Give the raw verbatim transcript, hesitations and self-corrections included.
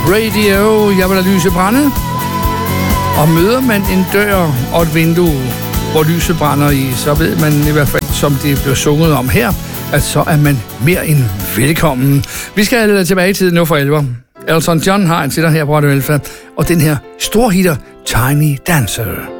Radio, jeg vil have lyse brænde. Og møder man en dør og et vindue, hvor lyset brænder i, så ved man i hvert fald, som det bliver sunget om her, at så er man mere end velkommen. Vi skal tilbage i tiden nu for elver. Elton John har en til her på Radio Alfa, og den her storhitter Tiny Dancer.